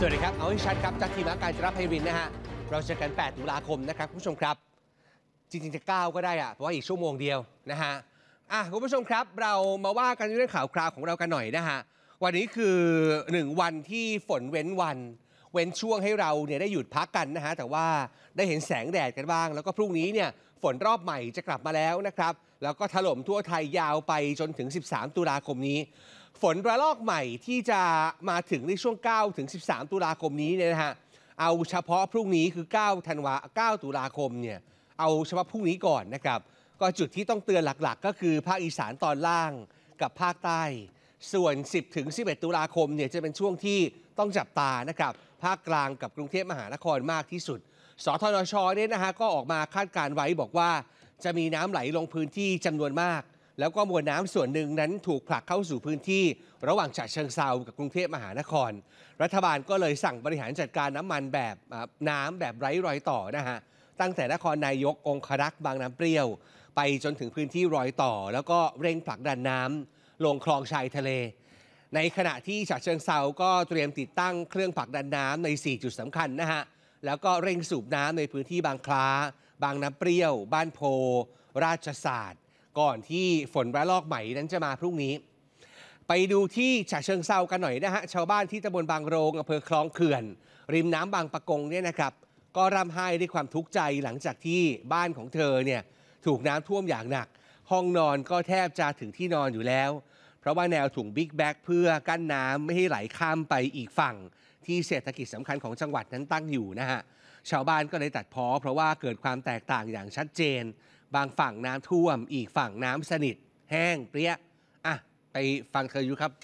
วัสดีครับเอาให้ชัดครับจากทีมการจราภัยรินนะฮะเราเจอกัน8 ตุลาคมนะครับคุณผู้ชมครับจริงๆจะ9ก็ได้อะเพราะว่าอีกชั่วโมงเดียวนะฮะคุณผู้ชมครับเรามาว่ากันเรื่องข่าวคราวของเรากันหน่อยนะฮะวันนี้คือ1วันที่ฝนเว้นวันเว้นช่วงให้เราเนี่ยได้หยุดพักกันนะฮะแต่ว่าได้เห็นแสงแดดกันบ้างแล้วก็พรุ่งนี้เนี่ยฝนรอบใหม่จะกลับมาแล้วนะครับแล้วก็ถล่มทั่วไทยยาวไปจนถึง13 ตุลาคมนี้ฝนระลอกใหม่ที่จะมาถึงในช่วง9 ถึง 13 ตุลาคมนี้เนี่ยนะฮะเอาเฉพาะพรุ่งนี้คือ9 ตุลาคมเนี่ยเอาเฉพาะพรุ่งนี้ก่อนนะครับก็จุดที่ต้องเตือนหลักๆก็คือภาคอีสานตอนล่างกับภาคใต้ส่วน 10 ถึง 11 ตุลาคมเนี่ยจะเป็นช่วงที่ต้องจับตานะครับภาคกลางกับกรุงเทพมหานครมากที่สุดสทนช.เนี่ยนะฮะก็ออกมาคาดการณ์ไว้บอกว่าจะมีน้ำไหลลงพื้นที่จำนวนมากแล้วก็มวลน้ำส่วนหนึ่งนั้นถูกผลักเข้าสู่พื้นที่ระหว่างฉะเชิงเทรากับกรุงเทพมหานครรัฐบาลก็เลยสั่งบริหารจัดการน้ำมันแบบน้ำแบบไร้รอยต่อนะฮะตั้งแต่นครนายกองครักษ์บางน้ำเปรี้ยวไปจนถึงพื้นที่รอยต่อแล้วก็เร่งผลักดันน้ำลงคลองชายทะเลในขณะที่ฉะเชิงเทราก็เตรียมติดตั้งเครื่องผลักดันน้ำใน4จุดสำคัญนะฮะแล้วก็เร่งสูบน้ำในพื้นที่บางคล้าบางน้ำเปรี้ยวบ้านโพราชสาสตร์ก่อนที่ฝนระลอกใหม่นั้นจะมาพรุ่งนี้ไปดูที่ฉะเชิงเทรากันหน่อยนะฮะชาวบ้านที่ตำบลบางโรงอำเภอคลองเขื่อนริมน้ำบางปะกงเนี่ยนะครับก็ร่ำไห้ด้วยความทุกข์ใจหลังจากที่บ้านของเธอเนี่ยถูกน้ำท่วมอย่างหนักห้องนอนก็แทบจะถึงที่นอนอยู่แล้วเพราะว่าแนวถุงบิ๊กแบ็กเพื่อกั้นน้ำไม่ให้ไหลข้ามไปอีกฝั่งที่เศรษฐกิจสำคัญของจังหวัดนั้นตั้งอยู่นะฮะชาวบ้านก็เลยตัดพ้อเพราะว่าเกิดความแตกต่างอย่างชัดเจนบางฝั่งน้ำท่วมอีกฝั่งน้ำสนิทแห้งเปรี้ยไปฟังเธออยู่ครับ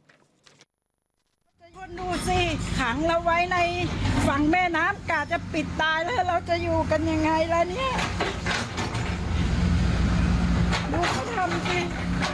คนดูสิขังเราไว้ในฝั่งแม่น้ำกะจะปิดตายแล้วเราจะอยู่กันยังไงล่ะเนี่ยดูเขาทำสิ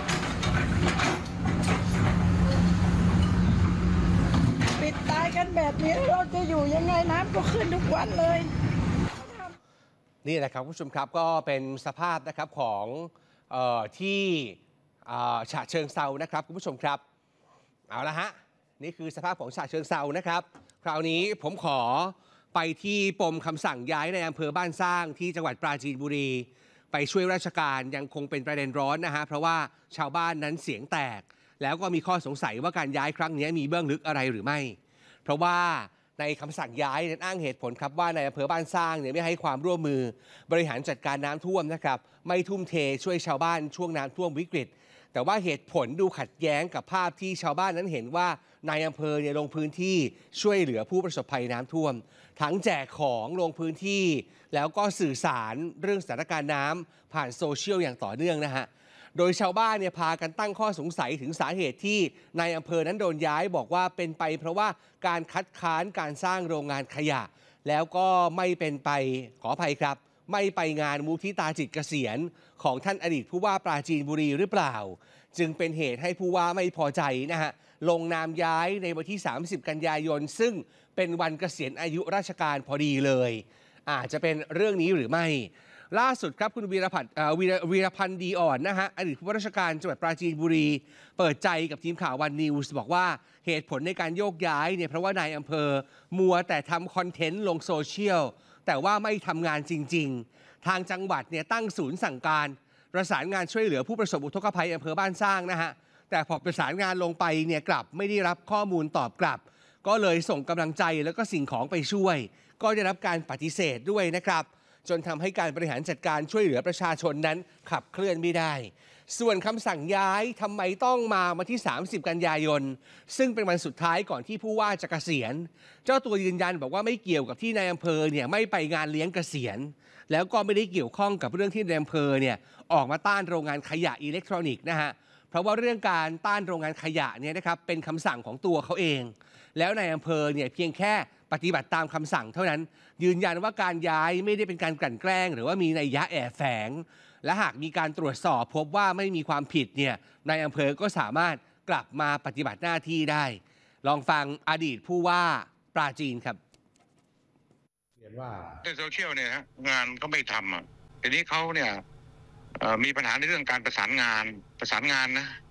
ปิดตายกันแบบนี้เราจะอยู่ยังไงน้ำก็ขึ้นทุกวันเลยนี่แหละครับคุณผู้ชมครับก็เป็นสภาพนะครับของที่ฉะเชิงเทรานะครับคุณผู้ชมครับเอาละฮะนี่คือสภาพของฉะเชิงเทรานะครับคราวนี้ผมขอไปที่ปมคำสั่งย้ายในอำเภอบ้านสร้างที่จังหวัดปราจีนบุรีไปช่วยราชการยังคงเป็นประเด็นร้อนนะฮะเพราะว่าชาวบ้านนั้นเสียงแตกแล้วก็มีข้อสงสัยว่าการย้ายครั้งนี้มีเบื้องลึกอะไรหรือไม่เพราะว่าในคำสั่งย้ายนั้นอ้างเหตุผลครับว่าในอำเภอบ้านสร้างเนี่ยไม่ให้ความร่วมมือบริหารจัดการน้ำท่วมนะครับไม่ทุ่มเทช่วยชาวบ้านช่วงน้ำท่วมวิกฤตแต่ว่าเหตุผลดูขัดแย้งกับภาพที่ชาวบ้านนั้นเห็นว่านายอำเภอเนี่ยลงพื้นที่ช่วยเหลือผู้ประสบภัยน้ำท่วมทั้งแจกของลงพื้นที่แล้วก็สื่อสารเรื่องสถานการณ์น้ำผ่านโซเชียลอย่างต่อเนื่องนะฮะโดยชาวบ้านเนี่ยพากันตั้งข้อสงสัยถึงสาเหตุที่นายอำเภอนั้นโดนย้ายบอกว่าเป็นไปเพราะว่าการคัดค้านการสร้างโรงงานขยะแล้วก็ไม่เป็นไปขออภัยครับไม่ไปงานมุทิตาจิตเกษียณของท่านอดีตผู้ว่าปราจีนบุรีหรือเปล่าจึงเป็นเหตุให้ผู้ว่าไม่พอใจนะฮะลงนามย้ายในวันที่30 กันยายนซึ่งเป็นวันเกษียณอายุราชการพอดีเลยอาจจะเป็นเรื่องนี้หรือไม่ล่าสุดครับคุณวีรพันธ์ดีอ่อนนะฮะอดีตผู้ว่าราชการจังหวัดปราจีนบุรีเปิดใจกับทีมข่าววันนิวส์บอกว่าเหตุผลในการโยกย้ายเนี่ยเพราะว่านายอำเภอมัวแต่ทำคอนเทนต์ลงโซเชียลแต่ว่าไม่ทำงานจริงๆทางจังหวัดเนี่ยตั้งศูนย์สั่งการประสานงานช่วยเหลือผู้ประสบอุทกภัยอำเภอบ้านสร้างนะฮะแต่พอประสานงานลงไปเนี่ยกลับไม่ได้รับข้อมูลตอบกลับก็เลยส่งกำลังใจแล้วก็สิ่งของไปช่วยก็ได้รับการปฏิเสธด้วยนะครับจนทำให้การบริหารจัดการช่วยเหลือประชาชนนั้นขับเคลื่อนไม่ได้ส่วนคำสั่งย้ายทำไมต้องมาวันที่30 กันยายนซึ่งเป็นวันสุดท้ายก่อนที่ผู้ว่าจะเกษียณเจ้าตัวยืนยันบอกว่าไม่เกี่ยวกับที่นายอำเภอเนี่ยไม่ไปงานเลี้ยงเกษียณแล้วก็ไม่ได้เกี่ยวข้องกับเรื่องที่นายอำเภอเนี่ยออกมาต้านโรงงานขยะอิเล็กทรอนิกส์นะฮะเพราะว่าเรื่องการต้านโรงงานขยะเนี่ยนะครับเป็นคำสั่งของตัวเขาเองแล้วนายอำเภอเนี่ยเพียงแค่ปฏิบัติตามคำสั่งเท่านั้นยืนยันว่าการย้ายไม่ได้เป็นการกลั่นแกล้งหรือว่ามีนัยยะแอบแฝงและหากมีการตรวจสอบพบว่าไม่มีความผิดเนี่ยนายอำเภอก็สามารถกลับมาปฏิบัติหน้าที่ได้ลองฟังอดีตผู้ว่าปราจีนครับเรียนว่าในโซเชียลเนี่ยฮะงานก็ไม่ทำทีนี้เขาเนี่ยมีปัญหาในเรื่องการประสานงานนะ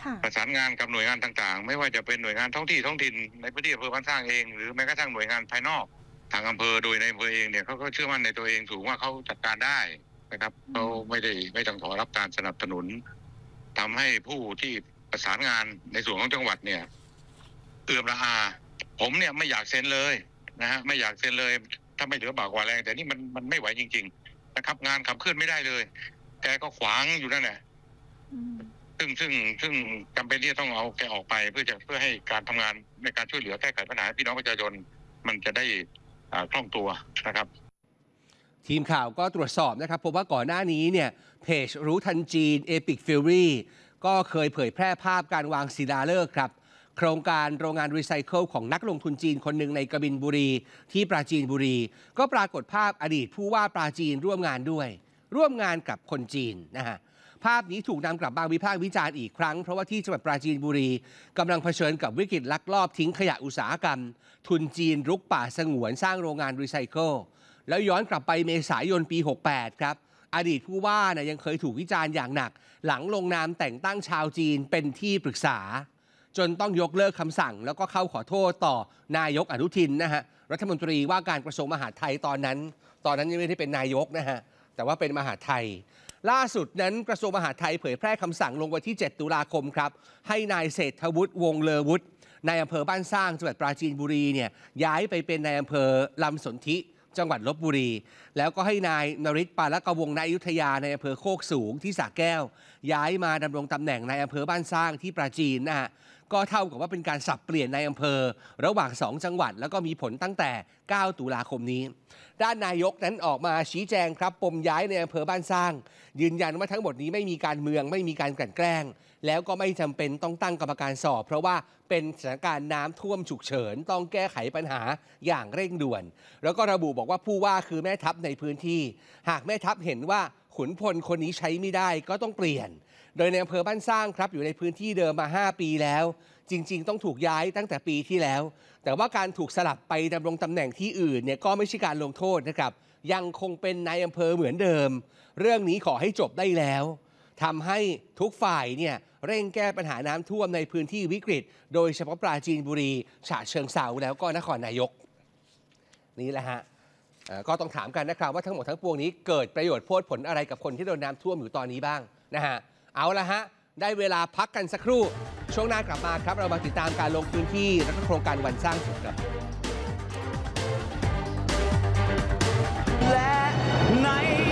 ประสานงานกับหน่วยงานต่างๆไม่ว่าจะเป็นหน่วยงานท้องถิ่นในพื้นที่อำเภอบ้านสร้างเองหรือแม้กระทั่งหน่วยงานภายนอกทางอำเภอโดยในอำเภอเองเนี่ยเขาก็เชื่อมั่นในตัวเองสูงว่าเขาจัดการได้นะครับเขาไม่ต้องขอรับการสนับสนุนทำให้ผู้ที่ประสานงานในส่วนของจังหวัดเนี่ยเอื้อมระอาผมเนี่ยไม่อยากเซ็นเลยนะฮะไม่อยากเซ็นเลยถ้าไม่เหลือบากกว่าแรงแต่นี่มันไม่ไหวจริงๆนะครับงานขับเคลื่อนไม่ได้เลยแกก็ขวางอยู่นั่นแหละซึ่งจำเป็นที่จะต้องเอาแกออกไปเพื่อให้การทำงานในการช่วยเหลือแก้ไขปัญหาพี่น้องประชาชนมันจะได้คล่องตัวนะครับทีมข่าวก็ตรวจสอบนะครับพบว่าก่อนหน้านี้เนี่ยเพจรู้ทันจีน Epic Fury ก็เคยเผยแพร่ภาพการวางศิลาฤกษ์ครับโครงการโรงงานรีไซเคิลของนักลงทุนจีนคนหนึ่งในกบินบุรีที่ปราจีนบุรีก็ปรากฏภาพอดีตผู้ว่าปราจีนร่วมงานด้วยร่วมงานกับคนจีนนะฮะภาพนี้ถูกนำกลับมาวิพากษ์วิจารณ์อีกครั้งเพราะว่าที่จังหวัดปราจีนบุรีกำลังเผชิญกับวิกฤตลักลอบทิ้งขยะอุตสาหกรรมทุนจีนรุกป่าสงวนสร้างโรงงานรีไซเคิลแล้วย้อนกลับไปเมษายนปี 68 ครับอดีตผู้ว่านะยังเคยถูกวิจารณ์อย่างหนักหลังลงนามแต่งตั้งชาวจีนเป็นที่ปรึกษาจนต้องยกเลิกคำสั่งแล้วก็เข้าขอโทษต่อนายกอนุทินนะฮะรัฐมนตรีว่าการกระทรวงมหาดไทยตอนนั้นยังไม่ได้เป็นนายกนะฮะแต่ว่าเป็นมหาดไทยล่าสุดนั้นกระทรวงมหาดไทยเผยแพร่คำสั่งลงวันที่ 7 ตุลาคมครับให้นายเศรษฐวุฒิวงศ์เลอวุฒินายอำเภอบ้านสร้างจังหวัดปราจีนบุรีเนี่ยย้ายไปเป็นนายอำเภอลำสนธิจังหวัดลพบุรีแล้วก็ให้นายนฤทธิ์ปาลกวงศ์ณอยุธยาในอำเภอโคกสูงที่สระแก้วย้ายมาดำรงตำแหน่งในอำเภอบ้านสร้างที่ปราจีนนะฮะก็เท่ากับว่าเป็นการสับเปลี่ยนในอำเภอระหว่าง2จังหวัดแล้วก็มีผลตั้งแต่9 ตุลาคมนี้ด้านนายกนั้นออกมาชี้แจงครับปมย้ายในอำเภอบ้านสร้างยืนยันว่าทั้งหมดนี้ไม่มีการเมืองไม่มีการกลั่นแกล้งแล้วก็ไม่จำเป็นต้องตั้งกรรมการสอบเพราะว่าเป็นสถานการณ์น้ำท่วมฉุกเฉินต้องแก้ไขปัญหาอย่างเร่งด่วนแล้วก็ระบุบอกว่าผู้ว่าคือแม่ทัพในพื้นที่หากแม่ทัพเห็นว่าขุนพลคนนี้ใช้ไม่ได้ก็ต้องเปลี่ยนโดยในอำเภอบ้านสร้างครับอยู่ในพื้นที่เดิมมา5 ปีแล้วจริงๆต้องถูกย้ายตั้งแต่ปีที่แล้วแต่ว่าการถูกสลับไปดำรงตำแหน่งที่อื่นเนี่ยก็ไม่ใช่การลงโทษนะครับยังคงเป็นนายอำเภอเหมือนเดิมเรื่องนี้ขอให้จบได้แล้วทำให้ทุกฝ่ายเนี่ยเร่งแก้ปัญหาน้ำท่วมในพื้นที่วิกฤตโดยเฉพาะปราจีนบุรีฉะเชิงเทราแล้วก็นครนายกนี่แหละฮะก็ต้องถามกันนะครับว่าทั้งหมดทั้งปวงนี้เกิดประโยชน์โพดผลอะไรกับคนที่โดนน้ำท่วมอยู่ตอนนี้บ้างนะฮะเอาละฮะได้เวลาพักกันสักครู่ช่วงหน้ากลับมาครับเรามาติดตามการลงพื้นที่และโครงการวันสร้างสุขครับ